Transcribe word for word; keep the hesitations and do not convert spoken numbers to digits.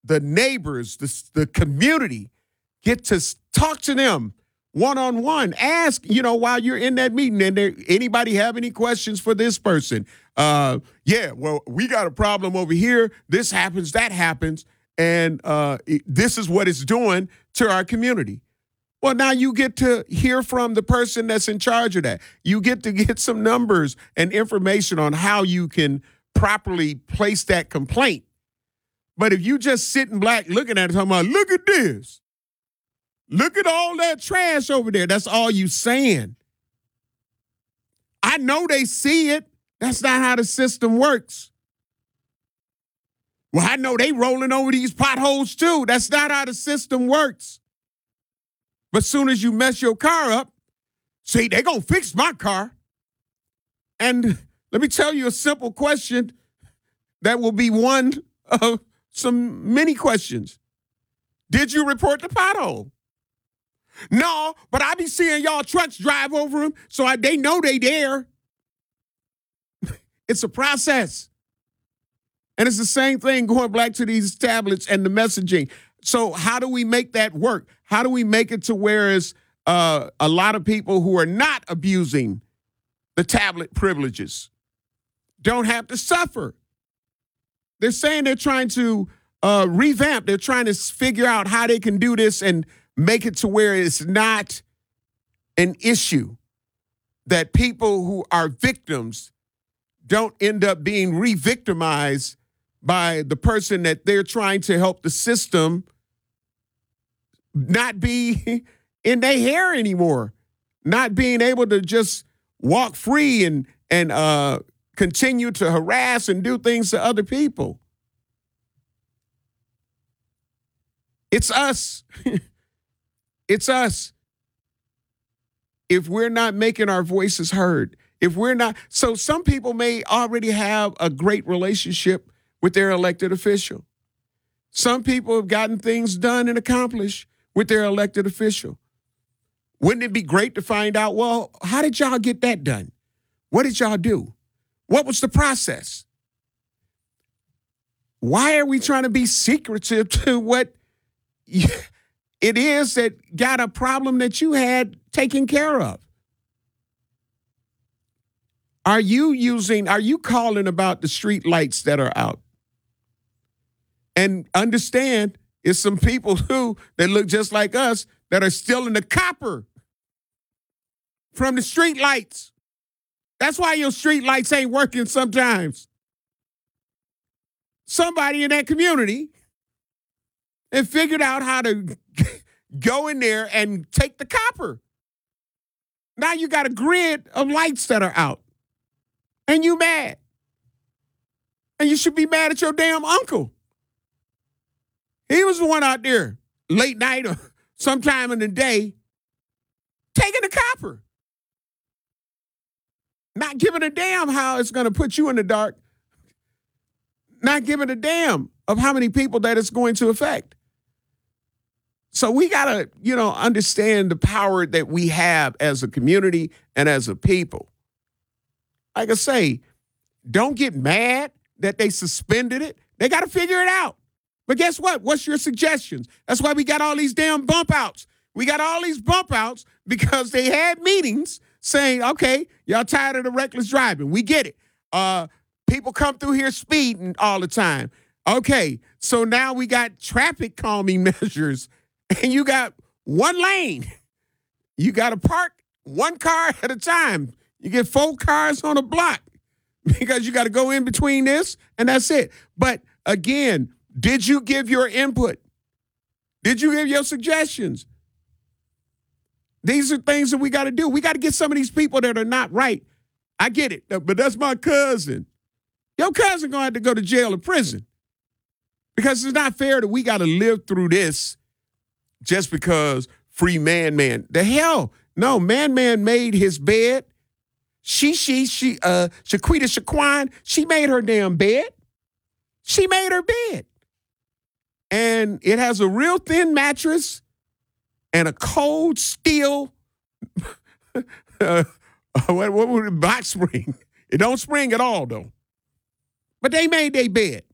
the neighbors, the, the community, get to talk to them one-on-one. Ask, you know, while you're in that meeting, and there, anybody have any questions for this person? Uh, yeah, well, we got a problem over here. This happens, that happens, and uh, it, this is what it's doing to our community. Well, now you get to hear from the person that's in charge of that. You get to get some numbers and information on how you can properly place that complaint. But if you just sitting back looking at it, talking about, look at this. Look at all that trash over there. That's all you saying. I know they see it. That's not how the system works. Well, I know they rolling over these potholes too. That's not how the system works. But soon as you mess your car up, see, they gonna fix my car. And let me tell you a simple question that will be one of some many questions. Did you report the pothole? No, but I be seeing y'all trucks drive over them, so I, they know they there. It's a process. And it's the same thing going back to these tablets and the messaging. So how do we make that work? How do we make it to where it's, uh, a lot of people who are not abusing the tablet privileges don't have to suffer? They're saying they're trying to uh, revamp. They're trying to figure out how they can do this and make it to where it's not an issue, that people who are victims don't end up being re-victimized by the person that they're trying to help the system not be in their hair anymore, not being able to just walk free and and uh, continue to harass and do things to other people. It's us. It's us. If we're not making our voices heard, if we're not, so some people may already have a great relationship with their elected official. Some people have gotten things done and accomplished with their elected official. Wouldn't it be great to find out, well, how did y'all get that done? What did y'all do? What was the process? Why are we trying to be secretive to what it is that got a problem that you had taken care of? Are you using, are you calling about the street lights that are out? And understand, it's some people who, that look just like us, that are still in the copper from the street lights. That's why your street lights ain't working sometimes. Somebody in that community and figured out how to go in there and take the copper. Now you got a grid of lights that are out. And you mad. And you should be mad at your damn uncle. He was the one out there late night or sometime in the day taking the copper. Not giving a damn how it's going to put you in the dark. Not giving a damn of how many people that it's going to affect. So we got to, you know, understand the power that we have as a community and as a people. Like I say, don't get mad that they suspended it. They got to figure it out. But guess what? What's your suggestions? That's why we got all these damn bump outs. We got all these bump outs because they had meetings saying, okay, y'all tired of the reckless driving. We get it. Uh, people come through here speeding all the time. Okay, so now we got traffic calming measures, and you got one lane. You got to park one car at a time. You get four cars on a block because you got to go in between this, and that's it. But again, did you give your input? Did you give your suggestions? These are things that we got to do. We got to get some of these people that are not right. I get it, but that's my cousin. Your cousin going to have to go to jail or prison because it's not fair that we got to live through this just because free man, man. The hell, no, man, man made his bed. She, she, she, uh, Shaquita Shaquan, she made her damn bed. She made her bed. And it has a real thin mattress and a cold steel, uh, what, what would it, box spring. It don't spring at all, though. But they made their bed.